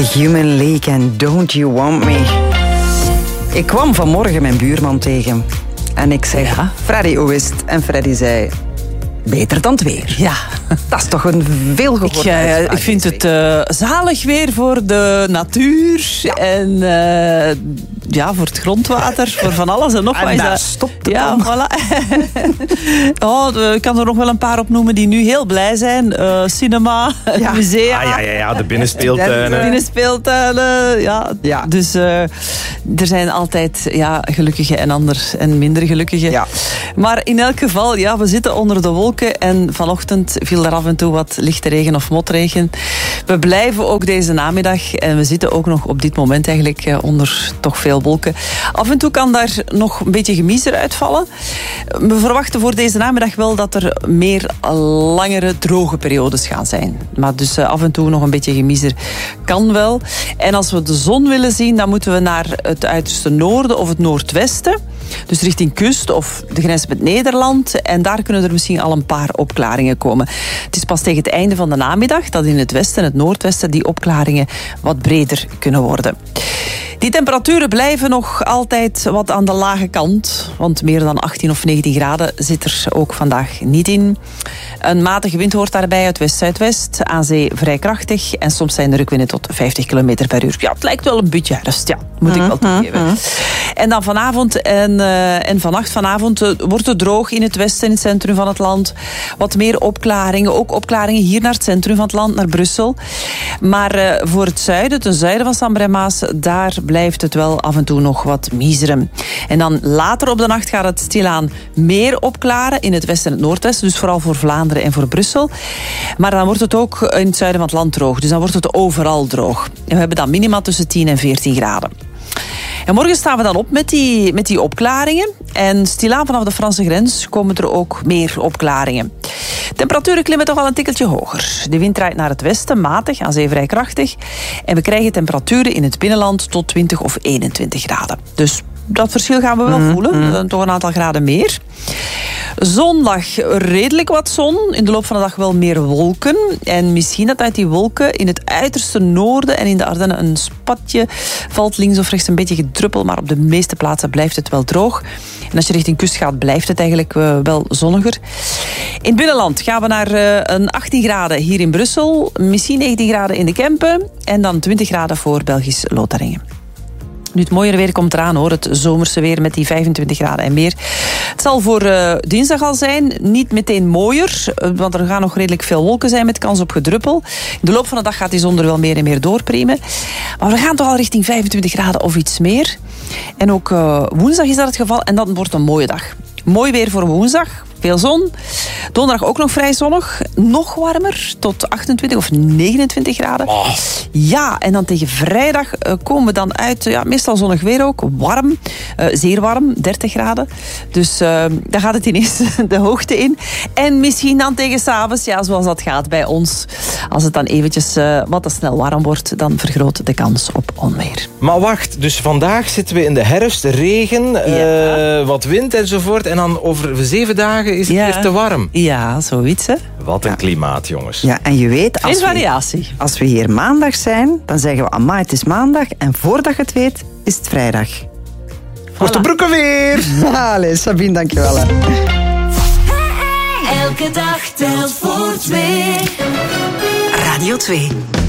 Human League en Don't You Want Me. Ik kwam vanmorgen mijn buurman tegen. En ik zei, Freddy, hoe is het? En Freddy zei, beter dan het weer. Ja. Dat is toch een veel gehoord. Ik vind het zalig weer voor de natuur. Ja. En voor het grondwater. Voor van alles en nog wat. En daar stopt het dan. Voilà. Ik kan er nog wel een paar opnoemen die nu heel blij zijn. Cinema, musea. Ja, de binnenspeeltuinen. De binnenspeeltuinen, ja. Dus er zijn altijd gelukkige en minder gelukkige. Ja. Maar in elk geval, we zitten onder de wolken. En vanochtend viel er af en toe wat lichte regen of motregen. We blijven ook deze namiddag. En we zitten ook nog op dit moment eigenlijk onder toch veel wolken. Af en toe kan daar nog een beetje gemiezer uitvallen. We verwachten voor deze namiddag wel dat er meer langere droge periodes gaan zijn. Maar dus af en toe nog een beetje gemiezer kan wel. En als we de zon willen zien, dan moeten we naar het uiterste noorden of het noordwesten. Dus richting kust of de grens met Nederland. En daar kunnen er misschien al een paar opklaringen komen. Het is pas tegen het einde van de namiddag dat in het westen en het noordwesten die opklaringen wat breder kunnen worden. Die temperaturen blijven nog altijd wat aan de lage kant. Want meer dan 18 of 19 graden zit er ook vandaag niet in. Een matige wind hoort daarbij uit west-zuidwest. Aan zee vrij krachtig. En soms zijn de rukwinden tot 50 km per uur. Ja, het lijkt wel een beetje herfst. Moet ik wel toegeven. En dan vanavond en vanavond wordt het droog in het westen, in het centrum van het land. Wat meer opklaringen. Ook opklaringen hier naar het centrum van het land, naar Brussel. Maar voor het zuiden, ten zuiden van Sambre en Maas, daar blijft het wel af en toe nog wat miezeren. En dan later op de nacht gaat het stilaan meer opklaren in het westen en het noordwesten. Dus vooral voor Vlaanderen en voor Brussel. Maar dan wordt het ook in het zuiden van het land droog. Dus dan wordt het overal droog. En we hebben dan minima tussen 10 en 14 graden. En morgen staan we dan op met die opklaringen. En stilaan vanaf de Franse grens komen er ook meer opklaringen. Temperaturen klimmen toch wel een tikkeltje hoger. De wind draait naar het westen, matig, aan zee vrij krachtig. En we krijgen temperaturen in het binnenland tot 20 of 21 graden. Dus dat verschil gaan we wel voelen. Toch een aantal graden meer. Zondag redelijk wat zon. In de loop van de dag wel meer wolken. En misschien dat uit die wolken in het uiterste noorden en in de Ardennen een spatje valt. Links of rechts een beetje gedruppel. Maar op de meeste plaatsen blijft het wel droog. En als je richting kust gaat, blijft het eigenlijk wel zonniger. In het binnenland gaan we naar een 18 graden hier in Brussel. Misschien 19 graden in de Kempen. En dan 20 graden voor Belgisch Lotharingen. Nu, het mooiere weer komt eraan, hoor. Het zomerse weer met die 25 graden en meer. Het zal voor dinsdag al zijn. Niet meteen mooier, want er gaan nog redelijk veel wolken zijn met kans op gedruppel. In de loop van de dag gaat die zon er wel meer en meer doorpriemen. Maar we gaan toch al richting 25 graden of iets meer. En ook woensdag is dat het geval. En dat wordt een mooie dag. Mooi weer voor woensdag. Veel zon. Donderdag ook nog vrij zonnig. Nog warmer, tot 28 of 29 graden. Oh. Ja, en dan tegen vrijdag komen we dan uit. Meestal zonnig weer ook. Warm. Zeer warm. 30 graden. Dus daar gaat het ineens de hoogte in. En misschien dan tegen 's avonds, zoals dat gaat bij ons. Als het dan eventjes wat te snel warm wordt, dan vergroot de kans op onweer. Maar wacht, dus vandaag zitten we in de herfst, regen, wat wind enzovoort. En dan over 7 dagen is het weer te warm. Ja, zoiets, hè. Wat een klimaat, jongens. Ja, en je weet, als we hier maandag zijn, dan zeggen we, amai, het is maandag. En voordat je het weet, is het vrijdag. Wordt de broeken weer. Allee, Sabine, dankjewel. Hè. Elke dag telt voor 2. Radio 2.